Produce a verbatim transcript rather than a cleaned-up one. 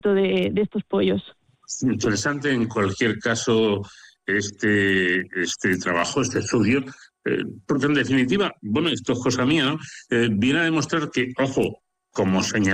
de, de estos pollos. Interesante en cualquier caso este, este trabajo, este estudio, eh, porque en definitiva, bueno, esto es cosa mía, ¿no? Eh, viene a demostrar que, ojo, como señaló